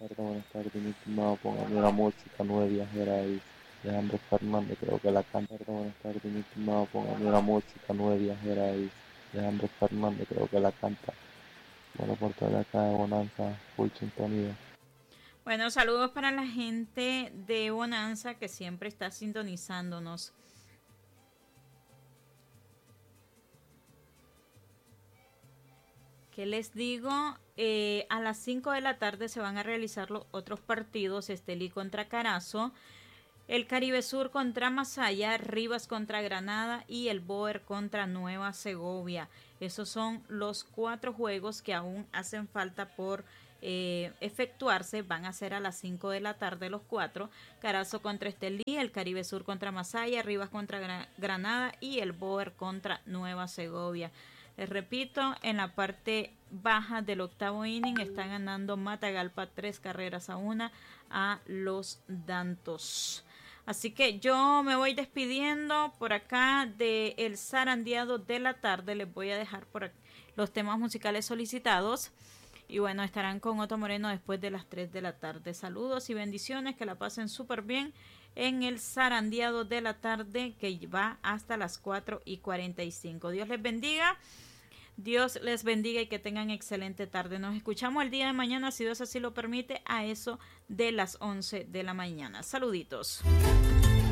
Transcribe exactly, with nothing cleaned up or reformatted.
tardes, buenas tardes, mi estimado. Póngame una música nueva viajera ahí. Alejandro Fernández, creo que la canta. Buenas tardes, mi estimado. Póngame una música nueva viajera ahí. Alejandro Fernández, creo que la canta. Bueno, por toda acá de Bonanza, full sintonía. Bueno, saludos para la gente de Bonanza que siempre está sintonizándonos. ¿Qué les digo? Eh, a las cinco de la tarde se van a realizar los otros partidos, Estelí contra Carazo, el Caribe Sur contra Masaya, Rivas contra Granada y el Boer contra Nueva Segovia. Esos son los cuatro juegos que aún hacen falta por eh, efectuarse. Van a ser a las cinco de la tarde los cuatro. Carazo contra Estelí, el Caribe Sur contra Masaya, Rivas contra Gra- Granada y el Boer contra Nueva Segovia. Les repito, en la parte baja del octavo inning está ganando Matagalpa tres carreras a una a los Dantos. Así que yo me voy despidiendo por acá de El Zarandeado de la tarde. Les voy a dejar por aquí los temas musicales solicitados. Y bueno, estarán con Otto Moreno después de las tres de la tarde. Saludos y bendiciones, que la pasen súper bien en El Zarandeado de la tarde, que va hasta las cuatro y cuarenta y cinco. Dios les bendiga. Dios les bendiga y que tengan excelente tarde. Nos escuchamos el día de mañana, si Dios así lo permite, a eso de las once de la mañana. Saluditos.